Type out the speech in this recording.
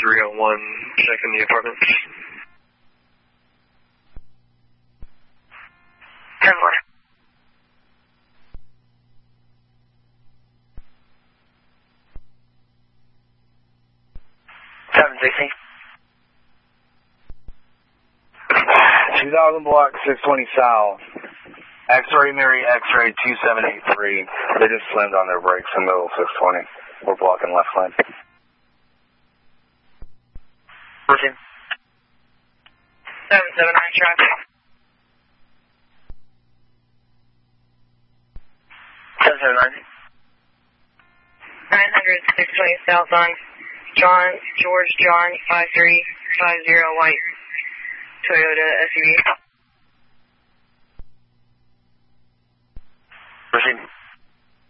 301, checking the apartments. 10-4. 760. 2000 block, 620 south. X-ray Mary, X-ray 2783. They just slammed on their brakes in the middle of 620. We're blocking left lane. Routine. 779 traffic. 779. 900, 620 south on George John 5350 white Toyota SUV. Proceed.